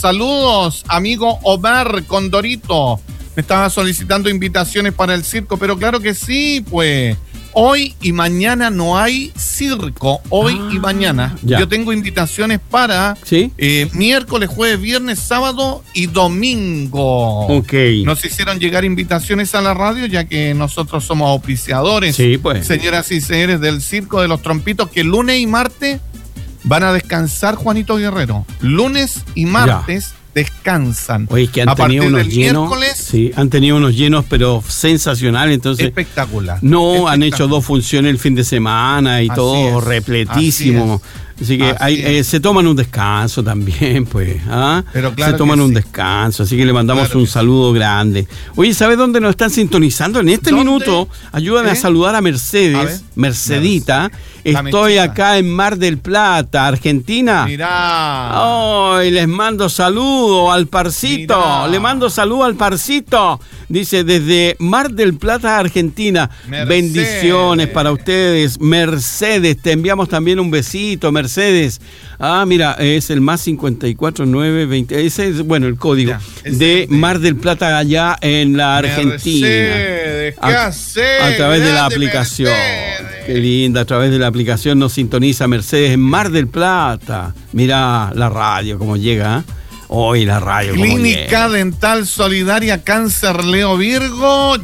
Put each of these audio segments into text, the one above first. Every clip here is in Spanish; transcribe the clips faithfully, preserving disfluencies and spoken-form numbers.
Saludos, amigo Omar Condorito. Me estaba solicitando invitaciones para el circo, pero claro que sí, pues. Hoy y mañana no hay circo. Hoy ah, y mañana. Ya. Yo tengo invitaciones para ¿sí? eh, miércoles, jueves, viernes, sábado y domingo. Ok. Nos hicieron llegar invitaciones a la radio, ya que nosotros somos auspiciadores. Sí, pues. Señoras y señores del Circo de los Trompitos, que lunes y martes van a descansar, Juanito Guerrero. Lunes y martes. Ya. Descansan. Oye, que han a tenido unos llenos. Miércoles, sí, han tenido unos llenos, pero sensacionales. Entonces, espectacular. No, espectacular. Han hecho dos funciones el fin de semana y así todo es, repletísimo. Así, así que así hay, eh, se toman un descanso también, pues. ¿ah? Pero claro se toman un sí. descanso, así que le mandamos claro un saludo sí. grande. Oye, ¿sabes dónde nos están sintonizando? En este ¿Dónde? minuto, ayúdame ¿Eh? a saludar a Mercedes, a ver, Mercedita. Estoy acá en Mar del Plata, Argentina. Mirá. Hoy les mando saludo al Parcito. Mirá. Le mando saludo al Parcito. Dice, desde Mar del Plata, Argentina. Mercedes. Bendiciones para ustedes. Mercedes, te enviamos también un besito, Mercedes. Ah, mira, es el más cincuenta y cuatro nueve veinte. Ese es, bueno, el código ya, de Mar del Plata allá en la Argentina. Mercedes, ¿qué a, haces? a través de la aplicación. Mercedes. Qué linda, a través de la aplicación nos sintoniza Mercedes en Mar del Plata. Mira la radio cómo llega, ¿eh? Hoy la radio Clínica Dental Solidaria Cáncer Leo Virgo,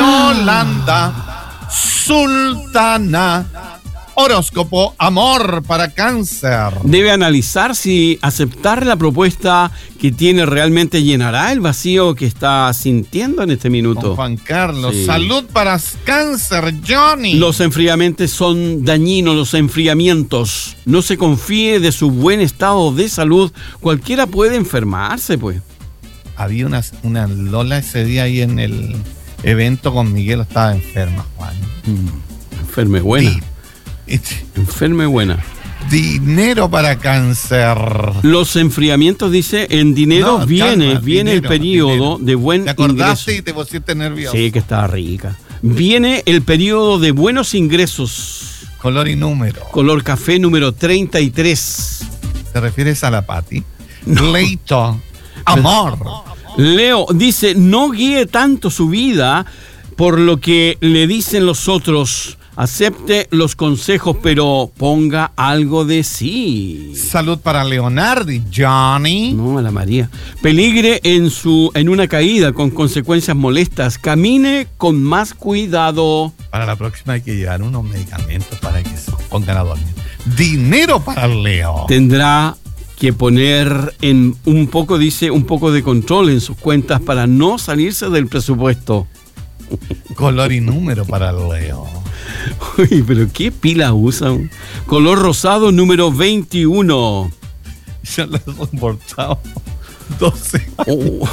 Yolanda Sultana. Horóscopo, amor para cáncer. Debe analizar si aceptar la propuesta que tiene realmente llenará el vacío que está sintiendo en este minuto. Con Juan Carlos, sí. Salud para cáncer, Johnny. Los enfriamientos son dañinos, los enfriamientos. No se confíe de su buen estado de salud. Cualquiera puede enfermarse, pues. Había una, una Lola ese día ahí en el evento con Miguel, estaba enferma, Juan. Mm, enferme buena. Sí. Enferme buena. Dinero para cáncer. Los enfriamientos, dice, en dinero no, viene, calma, viene dinero, el periodo dinero. de buen ingreso. ¿Te acordaste y te pusiste nervioso? Sí, que estaba rica. Viene el periodo de buenos ingresos. Color y número. Color café número treinta y tres. ¿Te refieres a la Pati? No. Leito. Amor. Leo dice, no guíe tanto su vida por lo que le dicen los otros. Acepte los consejos, pero ponga algo de sí. Salud para Leonardi, Johnny. No, a la María. Peligre en su en una caída con consecuencias molestas. Camine con más cuidado. Para la próxima hay que llevar unos medicamentos para que se pongan a dormir. Dinero para Leo. Tendrá que poner en un poco, dice, un poco de control en sus cuentas para no salirse del presupuesto. Color y número para Leo. Uy, pero ¿qué pila usan? Color rosado número veintiuno. Ya lo he reportado. doce. Oh.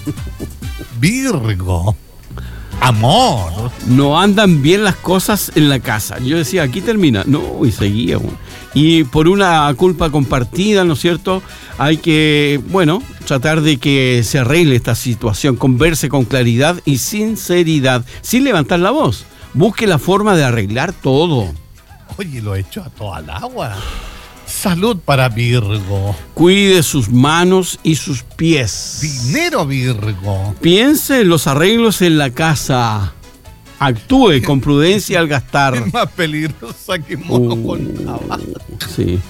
Virgo. Amor. No andan bien las cosas en la casa. Yo decía, aquí termina. No, y seguía. Y por una culpa compartida, ¿no es cierto? Hay que, bueno, tratar de que se arregle esta situación. Converse con claridad y sinceridad, sin levantar la voz. Busque la forma de arreglar todo. Oye, lo he hecho a toda el agua. Salud para Virgo. Cuide sus manos y sus pies. Dinero, Virgo. Piense en los arreglos en la casa. Actúe con prudencia al gastar. Es más peligrosa que mono uh, con tabaco. Sí.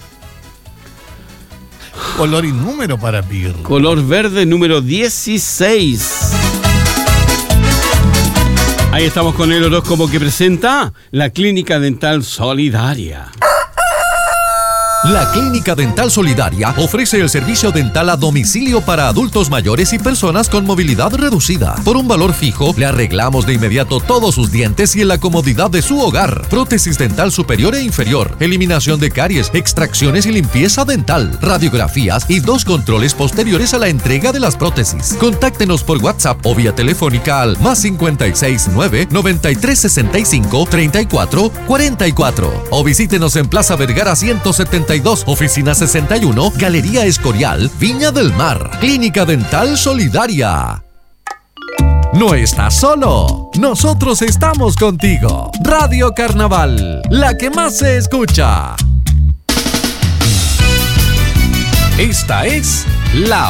Color y número para Virgo. Color verde número dieciséis. Ahí estamos con el horóscopo que presenta la Clínica Dental Solidaria. La Clínica Dental Solidaria ofrece el servicio dental a domicilio para adultos mayores y personas con movilidad reducida. Por un valor fijo, le arreglamos de inmediato todos sus dientes y en la comodidad de su hogar. Prótesis dental superior e inferior, eliminación de caries, extracciones y limpieza dental, radiografías y dos controles posteriores a la entrega de las prótesis. Contáctenos por WhatsApp o vía telefónica al más cincuenta y seis nueve, noventa y tres sesenta y cinco, treinta y cuatro cuarenta y cuatro o visítenos en Plaza Vergara ciento setenta y dos, oficina sesenta y uno, Galería Escorial, Viña del Mar. Clínica Dental Solidaria. No estás solo. Nosotros estamos contigo. Radio Carnaval, la que más se escucha. Esta es la